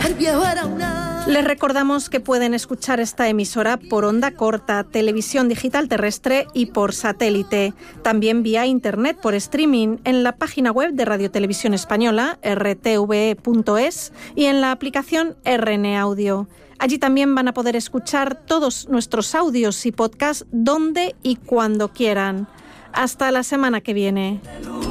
Les recordamos que pueden escuchar esta emisora por onda corta, televisión digital terrestre y por satélite. También vía internet por streaming en la página web de Radio Televisión Española, rtve.es, y en la aplicación RN Audio. Allí también van a poder escuchar todos nuestros audios y podcasts donde y cuando quieran. Hasta la semana que viene.